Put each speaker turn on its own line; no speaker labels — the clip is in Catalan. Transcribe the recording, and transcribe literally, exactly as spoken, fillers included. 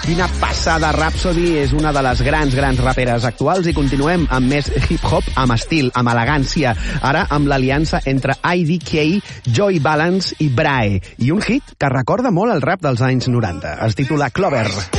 Quina passada, Rhapsody és una de les grans, grans raperes actuals i continuem amb més hip-hop, amb estil, amb elegància, ara amb l'aliança entre I D K, Joy Balance i Brae, i un hit que recorda molt el rap dels anys noranta. Es titula Clover.